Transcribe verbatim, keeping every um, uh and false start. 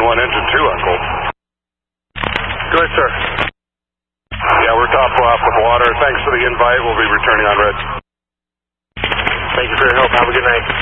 One engine two, Uncle. Go ahead, sir. Yeah, we're top off with water. Thanks for the invite. We'll be returning on red. Thank you for your help. Have a good night.